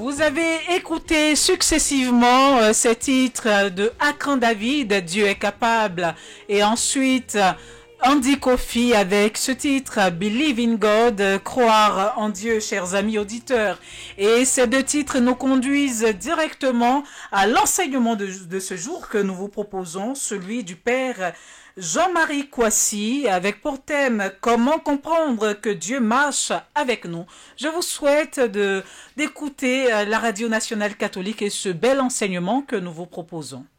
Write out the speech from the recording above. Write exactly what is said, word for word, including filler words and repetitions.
Vous avez écouté successivement euh, ces titres de Akran David, Dieu est capable, et ensuite euh, Andy Kofi avec ce titre Believe in God, croire en Dieu, chers amis auditeurs. Et ces deux titres nous conduisent directement à l'enseignement de, de ce jour que nous vous proposons, celui du Père Jean-Marie Kouassi, avec pour thème comment comprendre que Dieu marche avec nous. Je vous souhaite de d'écouter la Radio Nationale Catholique et ce bel enseignement que nous vous proposons.